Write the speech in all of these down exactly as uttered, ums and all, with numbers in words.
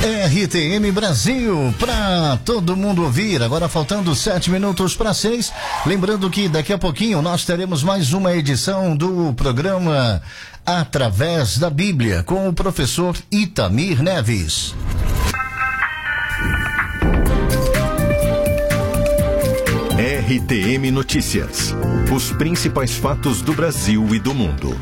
R T M Brasil, para todo mundo ouvir. Agora faltando sete minutos para seis. Lembrando que daqui a pouquinho nós teremos mais uma edição do programa Através da Bíblia com o professor Itamir Neves. R T M Notícias. Os principais fatos do Brasil e do mundo.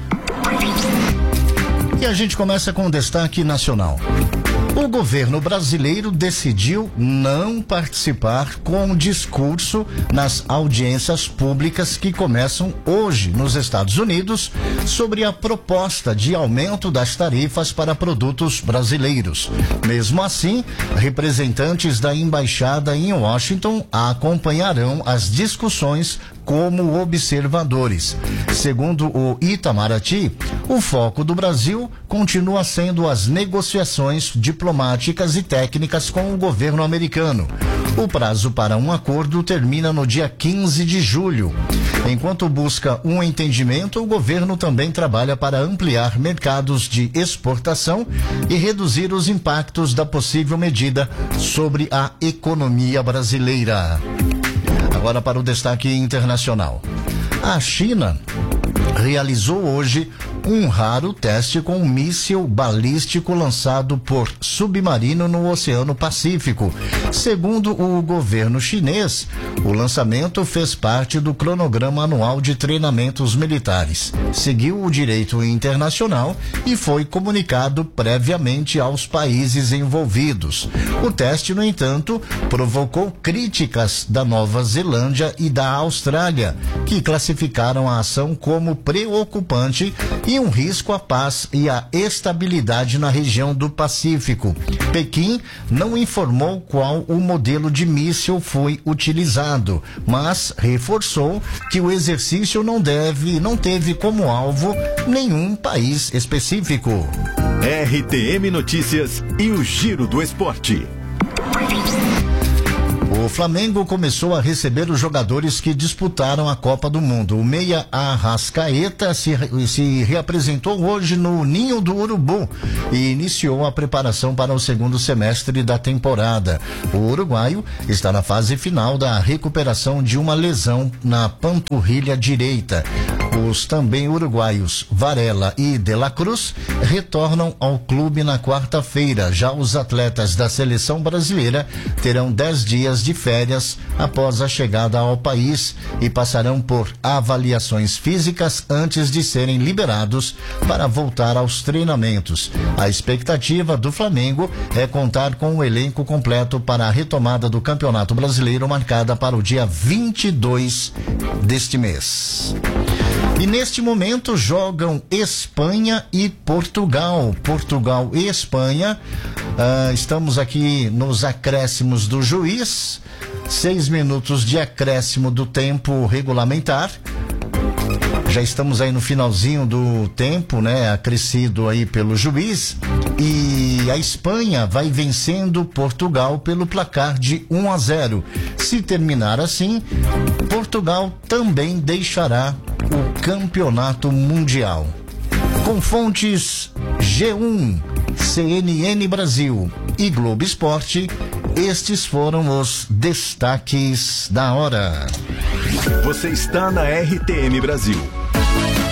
E a gente começa com o destaque nacional. O governo brasileiro decidiu não participar com discurso nas audiências públicas que começam hoje nos Estados Unidos sobre a proposta de aumento das tarifas para produtos brasileiros. Mesmo assim, representantes da embaixada em Washington acompanharão as discussões como observadores. Segundo o Itamaraty, o foco do Brasil continua sendo as negociações diplomáticas e técnicas com o governo americano. O prazo para um acordo termina no dia quinze de julho. Enquanto busca um entendimento, o governo também trabalha para ampliar mercados de exportação e reduzir os impactos da possível medida sobre a economia brasileira. Agora para o destaque internacional. A China realizou hoje um raro teste com um míssil balístico lançado por submarino no Oceano Pacífico. Segundo o governo chinês, o lançamento fez parte do cronograma anual de treinamentos militares. Seguiu o direito internacional e foi comunicado previamente aos países envolvidos. O teste, no entanto, provocou críticas da Nova Zelândia e da Austrália, que classificaram a ação como preocupante e um risco à paz e à estabilidade na região do Pacífico. Pequim não informou qual o modelo de míssil foi utilizado, mas reforçou que o exercício não deve, não teve como alvo nenhum país específico. R T M Notícias e o Giro do Esporte. O Flamengo começou a receber os jogadores que disputaram a Copa do Mundo. O meia Arrascaeta se, se reapresentou hoje no Ninho do Urubu e iniciou a preparação para o segundo semestre da temporada. O uruguaio está na fase final da recuperação de uma lesão na panturrilha direita. Os também uruguaios Varela e De La Cruz retornam ao clube na quarta-feira. Já os atletas da seleção brasileira terão dez dias de férias após a chegada ao país e passarão por avaliações físicas antes de serem liberados para voltar aos treinamentos. A expectativa do Flamengo é contar com o elenco completo para a retomada do Campeonato Brasileiro, marcada para o dia vinte e dois deste mês. E neste momento jogam Espanha e Portugal. Portugal e Espanha. Uh, estamos aqui nos acréscimos do juiz. Seis minutos de acréscimo do tempo regulamentar. Já estamos aí no finalzinho do tempo, né? Acrescido aí pelo juiz. E a Espanha vai vencendo Portugal pelo placar de um a zero. Se terminar assim, Portugal também deixará o campeonato mundial. Com fontes G um, C N N Brasil e Globo Esporte, estes foram os destaques da hora. Você está na R T M Brasil.